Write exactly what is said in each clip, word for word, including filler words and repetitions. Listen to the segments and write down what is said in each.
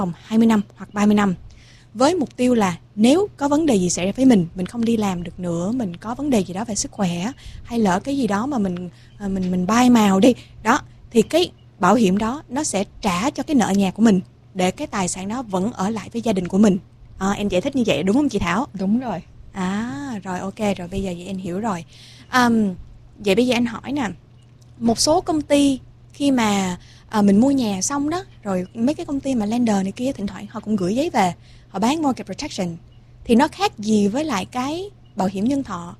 vòng hai mươi năm hoặc ba mươi năm. Với mục tiêu là nếu có vấn đề gì xảy ra với mình, mình không đi làm được nữa, mình có vấn đề gì đó về sức khỏe, hay lỡ cái gì đó mà mình mình mình bay màu đi, đó, thì cái bảo hiểm đó nó sẽ trả cho cái nợ nhà của mình, để cái tài sản đó vẫn ở lại với gia đình của mình. À, em giải thích như vậy đúng không chị Thảo? Đúng rồi. À, rồi ok, rồi bây giờ vậy em hiểu rồi. Um, vậy bây giờ anh hỏi nè, một số công ty khi mà à, mình mua nhà xong đó, rồi mấy cái công ty mà lender này kia thỉnh thoảng họ cũng gửi giấy về, họ bán mortgage protection, thì nó khác gì với lại cái bảo hiểm nhân thọ?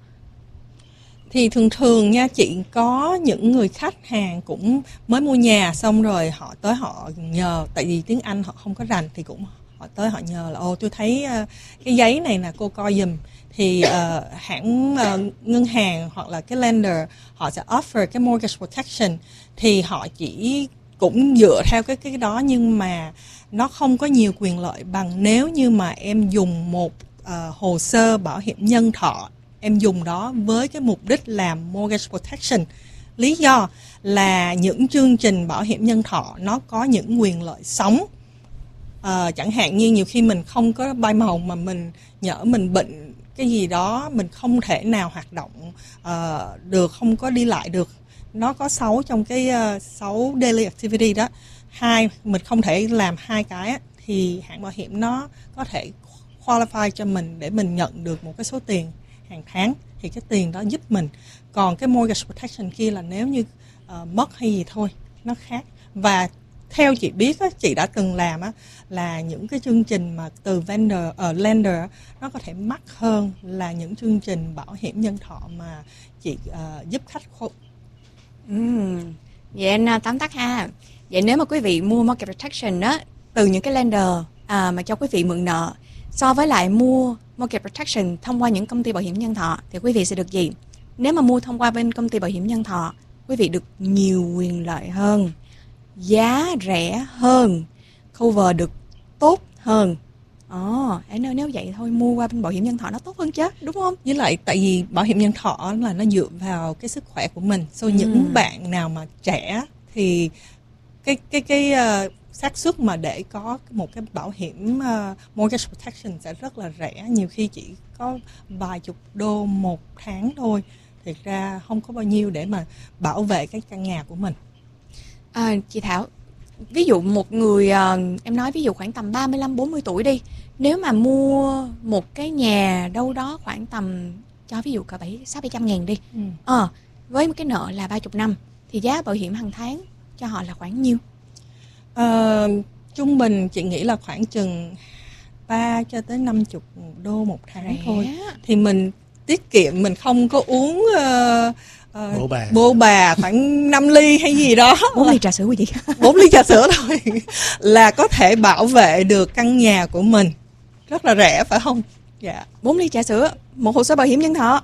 Thì thường thường nha chị, có những người khách hàng cũng mới mua nhà xong rồi họ tới họ nhờ, tại vì tiếng Anh họ không có rành, thì cũng họ tới họ nhờ là ô tôi thấy uh, cái giấy này nè cô coi giùm. Thì uh, hãng uh, ngân hàng hoặc là cái lender họ sẽ offer cái mortgage protection, thì họ chỉ cũng dựa theo cái cái đó, nhưng mà nó không có nhiều quyền lợi bằng nếu như mà em dùng một uh, hồ sơ bảo hiểm nhân thọ, em dùng đó với cái mục đích làm mortgage protection. Lý do là những chương trình bảo hiểm nhân thọ nó có những quyền lợi sống. À, chẳng hạn như nhiều khi mình không có bay màu mà mình nhỡ mình bệnh cái gì đó, mình không thể nào hoạt động uh, được, không có đi lại được. Nó có sáu trong cái uh, sáu daily activity đó. Hai, mình không thể làm hai cái thì hãng bảo hiểm nó có thể qualify cho mình để mình nhận được một cái số tiền hàng tháng, thì cái tiền đó giúp mình. Còn cái mortgage protection kia là nếu như uh, mất hay gì thôi, nó khác. Và theo chị biết á, chị đã từng làm á, là những cái chương trình mà từ vendor ở uh, lender nó có thể mắc hơn là những chương trình bảo hiểm nhân thọ mà chị uh, giúp khách khô. Uhm, vậy anh tóm tắt ha. Vậy nếu mà quý vị mua mortgage protection á, từ những cái lender à, mà cho quý vị mượn nợ, so với lại mua mortgage protection thông qua những công ty bảo hiểm nhân thọ, thì quý vị sẽ được gì? Nếu mà mua thông qua bên công ty bảo hiểm nhân thọ, quý vị được nhiều quyền lợi hơn, giá rẻ hơn, cover được tốt hơn. Ồ, oh, nếu vậy thôi mua qua bên bảo hiểm nhân thọ nó tốt hơn chứ, đúng không? Với lại tại vì bảo hiểm nhân thọ là nó dựa vào cái sức khỏe của mình. So ừ. những bạn nào mà trẻ thì cái cái cái uh, xác suất mà để có một cái bảo hiểm uh, mortgage protection sẽ rất là rẻ, nhiều khi chỉ có vài chục đô một tháng thôi. Thực ra không có bao nhiêu để mà bảo vệ cái căn nhà của mình. À, chị Thảo, ví dụ một người, uh, em nói ví dụ khoảng tầm ba mươi lăm bốn mươi tuổi đi, nếu mà mua một cái nhà đâu đó khoảng tầm, cho ví dụ cả bảy sáu bảy trăm ngàn đi, ừ. ờ, với một cái nợ là ba mươi năm, thì giá bảo hiểm hàng tháng cho họ là khoảng nhiêu? Ờ, trung bình chị nghĩ là khoảng chừng ba cho tới năm mươi đô một tháng rẻ thôi. Thì mình tiết kiệm, mình không có uống uh, uh, bố bà bố bà khoảng năm ly hay gì đó, bốn ly trà sữa của chị, bốn ly trà sữa thôi là có thể bảo vệ được căn nhà của mình, rất là rẻ phải không? Dạ. bốn ly trà sữa, một hồ sơ bảo hiểm nhân thọ.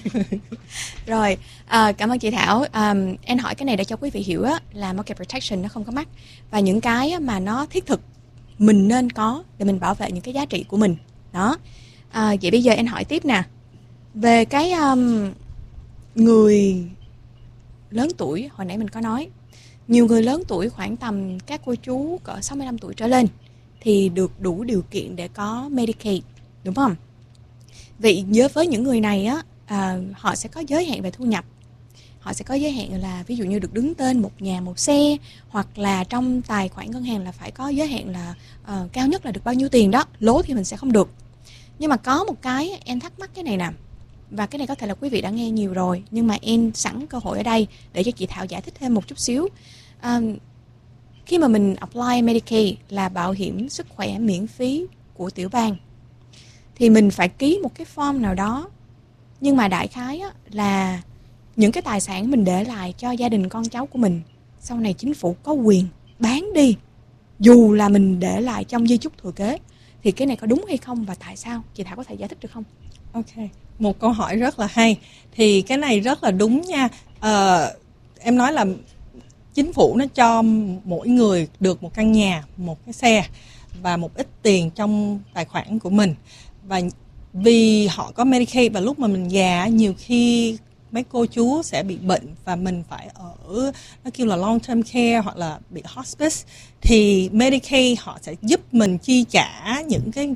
Rồi, à, cảm ơn chị Thảo. À, em hỏi cái này để cho quý vị hiểu á, là mortgage protection nó không có mắc, và những cái mà nó thiết thực mình nên có để mình bảo vệ những cái giá trị của mình. Đó. À, vậy bây giờ em hỏi tiếp nè, về cái um, người lớn tuổi, hồi nãy mình có nói, nhiều người lớn tuổi khoảng tầm các cô chú cỡ sáu mươi lăm tuổi trở lên thì được đủ điều kiện để có Medicaid, đúng không? Vậy với với những người này á, à, họ sẽ có giới hạn về thu nhập. Họ sẽ có giới hạn là ví dụ như được đứng tên một nhà một xe, hoặc là trong tài khoản ngân hàng là phải có giới hạn là uh, cao nhất là được bao nhiêu tiền đó, lố thì mình sẽ không được. Nhưng mà có một cái em thắc mắc cái này nè, và cái này có thể là quý vị đã nghe nhiều rồi, nhưng mà em sẵn cơ hội ở đây để cho chị Thảo giải thích thêm một chút xíu. À, khi mà mình apply Medicaid là bảo hiểm sức khỏe miễn phí của tiểu bang, thì mình phải ký một cái form nào đó, nhưng mà đại khái á, là những cái tài sản mình để lại cho gia đình con cháu của mình, sau này chính phủ có quyền bán đi, dù là mình để lại trong di chúc thừa kế. Thì cái này có đúng hay không và tại sao? Chị Thảo có thể giải thích được không? Ok, một câu hỏi rất là hay. Thì cái này rất là đúng nha. Ờ, em nói là chính phủ nó cho mỗi người được một căn nhà, một cái xe và một ít tiền trong tài khoản của mình. Và vì họ có Medicaid và lúc mà mình già nhiều khi mấy cô chú sẽ bị bệnh và mình phải ở, nó kêu là long term care hoặc là bị hospice, thì Medicaid họ sẽ giúp mình chi trả những cái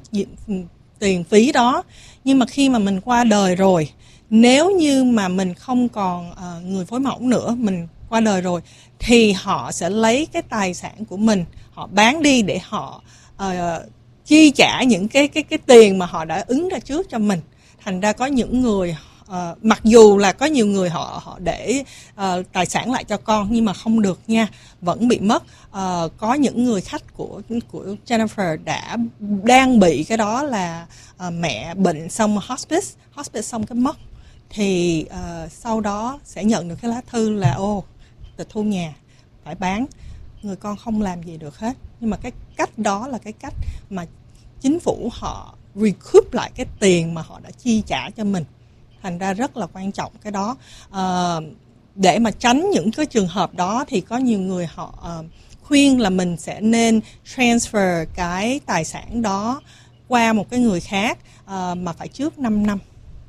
tiền phí đó. Nhưng mà khi mà mình qua đời rồi, nếu như mà mình không còn uh, người phối mẫu nữa, mình qua đời rồi, thì họ sẽ lấy cái tài sản của mình, họ bán đi để họ uh, chi trả những cái cái cái tiền mà họ đã ứng ra trước cho mình. Thành ra có những người uh, mặc dù là có nhiều người họ họ để uh, tài sản lại cho con nhưng mà không được nha, vẫn bị mất. Uh, có những người khách của của Jennifer đã đang bị cái đó là uh, mẹ bệnh xong hospice, hospice xong cái mất, thì uh, sau đó sẽ nhận được cái lá thư là ô tịch thu nhà, phải bán, người con không làm gì được hết. Nhưng mà cái cách đó là cái cách mà chính phủ họ recoup lại cái tiền mà họ đã chi trả cho mình. Thành ra rất là quan trọng cái đó. Uh, để mà tránh những cái trường hợp đó thì có nhiều người họ uh, khuyên là mình sẽ nên transfer cái tài sản đó qua một cái người khác, uh, mà phải trước năm năm.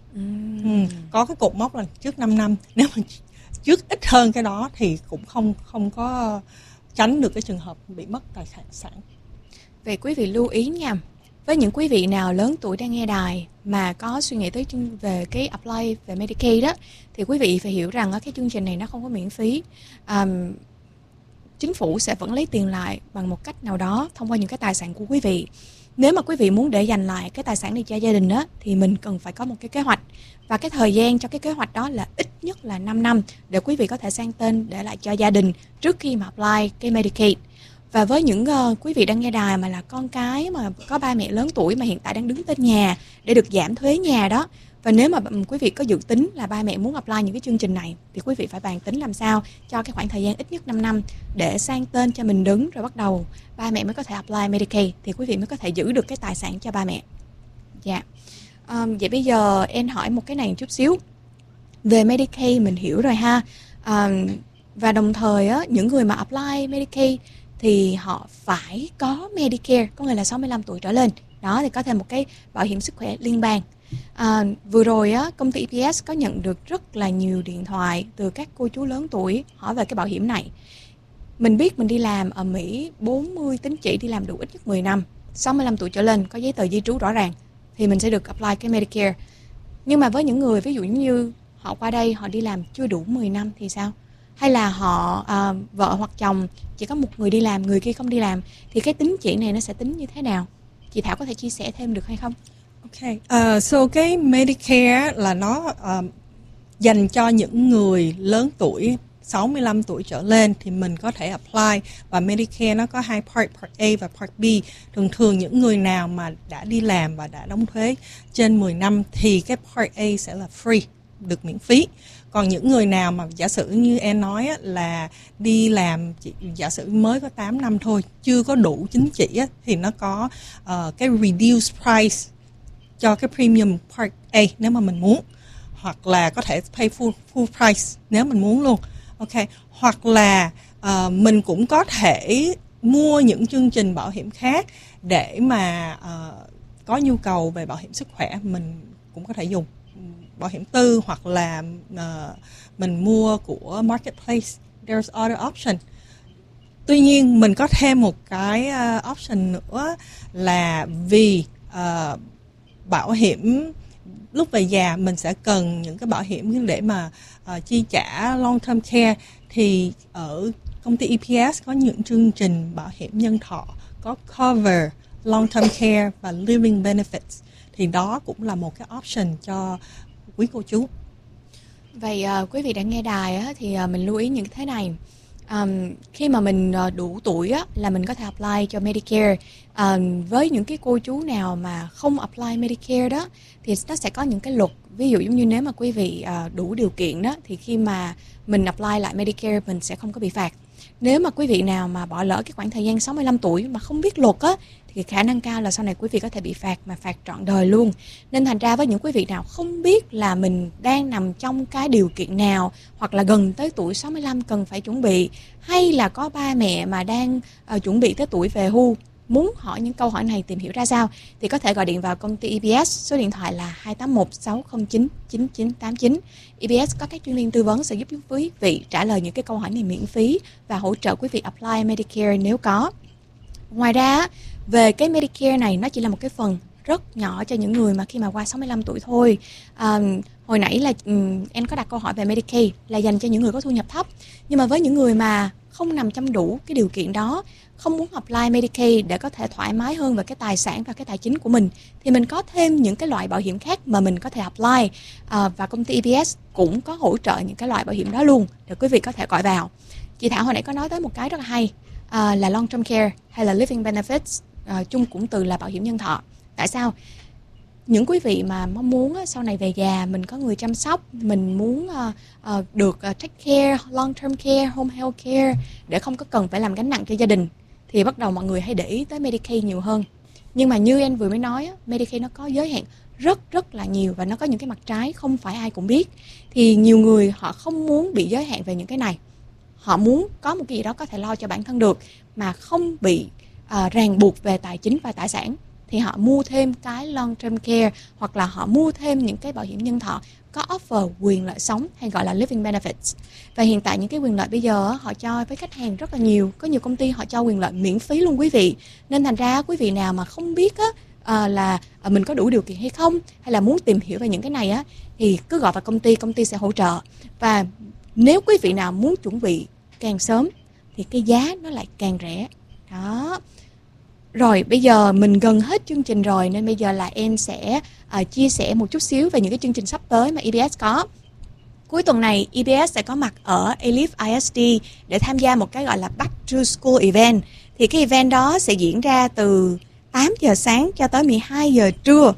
Mm. Ừ, có cái cột mốc là trước năm năm. Nếu mà trước ít hơn cái đó thì cũng không không có tránh được cái trường hợp bị mất tài sản. Vậy quý vị lưu ý nha, với những quý vị nào lớn tuổi đang nghe đài mà có suy nghĩ tới về cái apply về Medicaid đó, thì quý vị phải hiểu rằng cái chương trình này nó không có miễn phí. Um, chính phủ sẽ vẫn lấy tiền lại bằng một cách nào đó thông qua những cái tài sản của quý vị. Nếu mà quý vị muốn để dành lại cái tài sản này cho gia đình đó, thì mình cần phải có một cái kế hoạch. Và cái thời gian cho cái kế hoạch đó là ít nhất là năm năm để quý vị có thể sang tên để lại cho gia đình trước khi mà apply cái Medicaid. Và với những uh, quý vị đang nghe đài mà là con cái mà có ba mẹ lớn tuổi mà hiện tại đang đứng tên nhà để được giảm thuế nhà đó, và nếu mà quý vị có dự tính là ba mẹ muốn apply những cái chương trình này, thì quý vị phải bàn tính làm sao cho cái khoảng thời gian ít nhất năm năm để sang tên cho mình đứng, rồi bắt đầu ba mẹ mới có thể apply Medicaid, thì quý vị mới có thể giữ được cái tài sản cho ba mẹ. Dạ. Um, vậy bây giờ em hỏi một cái này một chút xíu. Về Medicaid mình hiểu rồi ha. Um, và đồng thời á, những người mà apply Medicaid thì họ phải có Medicare, có nghĩa là sáu mươi lăm tuổi trở lên. Đó, thì có thêm một cái bảo hiểm sức khỏe liên bang. À, vừa rồi á, công ty e pê ét có nhận được rất là nhiều điện thoại từ các cô chú lớn tuổi hỏi về cái bảo hiểm này. Mình biết mình đi làm ở Mỹ, bốn mươi tín chỉ đi làm đủ ít nhất mười năm, sáu mươi lăm tuổi trở lên, có giấy tờ di trú rõ ràng, thì mình sẽ được apply cái Medicare. Nhưng mà với những người ví dụ như họ qua đây họ đi làm chưa đủ mười năm thì sao? Hay là họ à, vợ hoặc chồng chỉ có một người đi làm, người kia không đi làm, thì cái tín chỉ này nó sẽ tính như thế nào? Chị Thảo có thể chia sẻ thêm được hay không? Ok, uh, so cái Medicare là nó uh, dành cho những người lớn tuổi, sáu mươi lăm tuổi trở lên thì mình có thể apply. Và Medicare nó có hai part, part A và part B. Thường thường những người nào mà đã đi làm và đã đóng thuế trên mười năm thì cái part A sẽ là free, được miễn phí. Còn những người nào mà giả sử như em nói á, là đi làm chỉ, giả sử mới có tám năm thôi, chưa có đủ chứng chỉ á, thì nó có uh, cái reduced price cho cái premium part A nếu mà mình muốn, hoặc là có thể pay full full price nếu mình muốn luôn. Ok, hoặc là uh, mình cũng có thể mua những chương trình bảo hiểm khác để mà uh, có nhu cầu về bảo hiểm sức khỏe, mình cũng có thể dùng bảo hiểm tư, hoặc là uh, mình mua của marketplace. There's other option. Tuy nhiên mình có thêm một cái uh, option nữa là vì uh, bảo hiểm lúc về già mình sẽ cần những cái bảo hiểm để mà uh, chi trả long term care, thì ở công ty e pê ét có những chương trình bảo hiểm nhân thọ có cover long term care và living benefits, thì đó cũng là một cái option cho quý cô chú. Vậy uh, quý vị đã nghe đài á, thì uh, mình lưu ý những thế này. Um, khi mà mình uh, đủ tuổi á, là mình có thể apply cho Medicare. Um, với những cái cô chú nào mà không apply Medicare đó, thì nó sẽ có những cái luật. Ví dụ giống như nếu mà quý vị uh, đủ điều kiện đó, thì khi mà mình apply lại Medicare mình sẽ không có bị phạt. Nếu mà quý vị nào mà bỏ lỡ cái khoảng thời gian sáu mươi lăm tuổi mà không biết luật á, thì khả năng cao là sau này quý vị có thể bị phạt, mà phạt trọn đời luôn. Nên thành ra với những quý vị nào không biết là mình đang nằm trong cái điều kiện nào, hoặc là gần tới tuổi sáu mươi lăm cần phải chuẩn bị, hay là có ba mẹ mà đang uh, chuẩn bị tới tuổi về hưu, muốn hỏi những câu hỏi này tìm hiểu ra sao thì có thể gọi điện vào công ty e bê ét, số điện thoại là hai tám một sáu không chín chín chín tám chín. e bê ét có các chuyên viên tư vấn sẽ giúp quý vị trả lời những cái câu hỏi này miễn phí và hỗ trợ quý vị apply Medicare nếu có. Ngoài ra về cái Medicare này nó chỉ là một cái phần rất nhỏ cho những người mà khi mà qua sáu mươi lăm tuổi thôi. À, hồi nãy là um, em có đặt câu hỏi về Medicaid là dành cho những người có thu nhập thấp, nhưng mà với những người mà không nằm trong đủ cái điều kiện đó, không muốn apply Medicaid để có thể thoải mái hơn về cái tài sản và cái tài chính của mình, thì mình có thêm những cái loại bảo hiểm khác mà mình có thể apply, à, và công ty e bê ét cũng có hỗ trợ những cái loại bảo hiểm đó luôn để quý vị có thể gọi vào. Chị Thảo hồi nãy có nói tới một cái rất là hay, à, là long term care hay là living benefits, à, chung cũng từ là bảo hiểm nhân thọ. Tại sao? Những quý vị mà mong muốn sau này về già mình có người chăm sóc, mình muốn uh, uh, được uh, take care, long term care, home health care để không có cần phải làm gánh nặng cho gia đình, thì bắt đầu mọi người hay để ý tới Medicaid nhiều hơn. Nhưng mà như em vừa mới nói, Medicaid nó có giới hạn rất rất là nhiều và nó có những cái mặt trái không phải ai cũng biết. Thì nhiều người họ không muốn bị giới hạn về những cái này. Họ muốn có một cái gì đó có thể lo cho bản thân được mà không bị uh, ràng buộc về tài chính và tài sản. Thì họ mua thêm cái long term care hoặc là họ mua thêm những cái bảo hiểm nhân thọ có offer quyền lợi sống hay gọi là living benefits. Và hiện tại những cái quyền lợi bây giờ họ cho với khách hàng rất là nhiều. Có nhiều công ty họ cho quyền lợi miễn phí luôn quý vị. Nên thành ra quý vị nào mà không biết á, à, là à, mình có đủ điều kiện hay không, hay là muốn tìm hiểu về những cái này á, thì cứ gọi vào công ty, công ty sẽ hỗ trợ. Và nếu quý vị nào muốn chuẩn bị càng sớm thì cái giá nó lại càng rẻ. Đó. Rồi bây giờ mình gần hết chương trình rồi, nên bây giờ là em sẽ uh, chia sẻ một chút xíu về những cái chương trình sắp tới mà e bê ét có. Cuối tuần này e bê ét sẽ có mặt ở Alif i ét đê để tham gia một cái gọi là Back to School event. Thì cái event đó sẽ diễn ra từ tám giờ sáng cho tới mười hai giờ trưa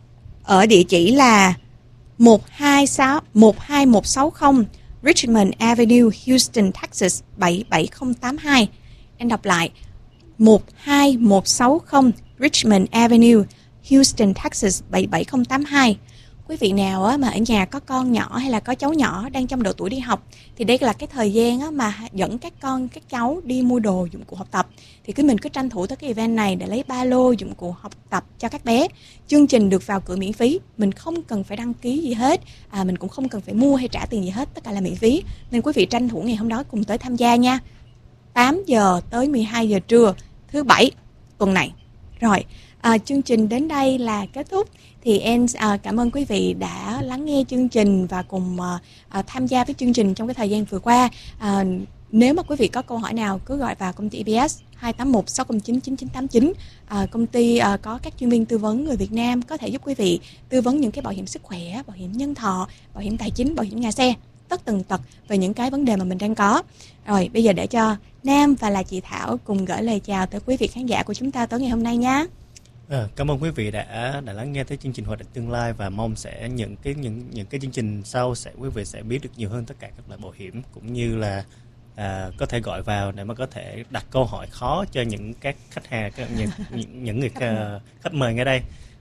ở địa chỉ là một hai một sáu không Richmond Avenue, Houston, Texas bảy bảy không tám hai. Em đọc lại: một hai một sáu không Richmond Avenue, Houston, Texas bảy bảy không tám hai. Quý vị nào mà ở nhà có con nhỏ hay là có cháu nhỏ đang trong độ tuổi đi học thì đây là cái thời gian mà dẫn các con, các cháu đi mua đồ, dụng cụ học tập. Thì cứ mình cứ tranh thủ tới cái event này để lấy ba lô, dụng cụ học tập cho các bé. Chương trình được vào cửa miễn phí, mình không cần phải đăng ký gì hết, à, mình cũng không cần phải mua hay trả tiền gì hết, tất cả là miễn phí. Nên quý vị tranh thủ ngày hôm đó cùng tới tham gia nha. tám giờ tới mười hai giờ trưa thứ bảy tuần này. Rồi, à, chương trình đến đây là kết thúc. Thì em à, cảm ơn quý vị đã lắng nghe chương trình và cùng à, à, tham gia với chương trình trong cái thời gian vừa qua. À, nếu mà quý vị có câu hỏi nào cứ gọi vào công ty e bê ét hai tám một sáu không chín chín chín tám chín. À, công ty à, có các chuyên viên tư vấn người Việt Nam có thể giúp quý vị tư vấn những cái bảo hiểm sức khỏe, bảo hiểm nhân thọ, bảo hiểm tài chính, bảo hiểm nhà xe, tất tần tật về những cái vấn đề mà mình đang có. Rồi bây giờ để cho Nam và là chị Thảo cùng gửi lời chào tới quý vị khán giả của chúng ta tối ngày hôm nay nhé. À, cảm ơn quý vị đã đã lắng nghe tới chương trình Hoạch định tương lai, và mong sẽ những cái những những cái chương trình sau sẽ quý vị sẽ biết được nhiều hơn tất cả các loại bảo hiểm, cũng như là à, có thể gọi vào để mà có thể đặt câu hỏi khó cho những các khách hàng, các, những, những những người khách, khách mời ngay đây.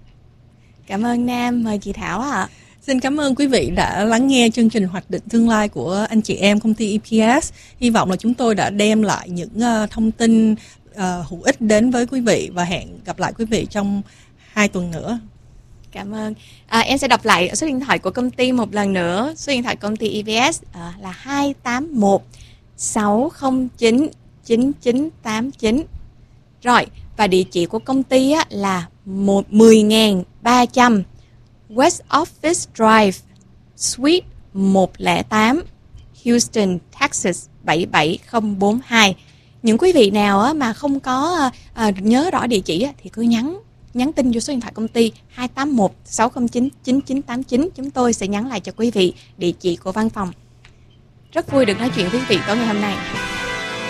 Cảm ơn Nam, mời chị Thảo ạ. À. Xin cảm ơn quý vị đã lắng nghe chương trình Hoạch định tương lai của anh chị em công ty e pê ét. Hy vọng là chúng tôi đã đem lại những uh, thông tin uh, hữu ích đến với quý vị, và hẹn gặp lại quý vị trong hai tuần nữa. Cảm ơn. À, em sẽ đọc lại số điện thoại của công ty một lần nữa. Số điện thoại công ty e bê ét à, là hai tám một sáu không chín chín chín tám chín. Rồi, và địa chỉ của công ty á, là mười nghìn ba trăm West Office Drive, Suite một không tám, Houston, Texas bảy bảy không bốn hai. Những quý vị nào á, mà không có à, nhớ rõ địa chỉ á, thì cứ nhắn nhắn tin vô số điện thoại công ty hai tám một sáu không chín chín chín tám chín. Chúng tôi sẽ nhắn lại cho quý vị địa chỉ của văn phòng. Rất vui được nói chuyện với quý vị tối ngày hôm nay.